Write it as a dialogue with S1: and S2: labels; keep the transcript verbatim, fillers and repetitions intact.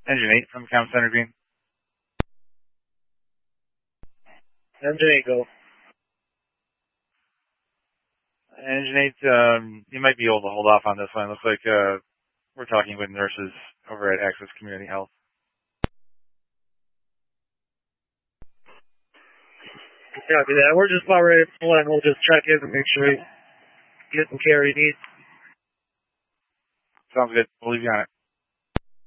S1: Engine eight from Comm Center Green.
S2: Engine eight, go.
S1: Engine eight, um, you might be able to hold off on this one. Looks like uh, we're talking with nurses over at Access Community Health.
S2: Copy that. We're just about ready to pull in. We'll just check in and make sure we get some care he needs.
S1: Sounds good. We'll leave you on it.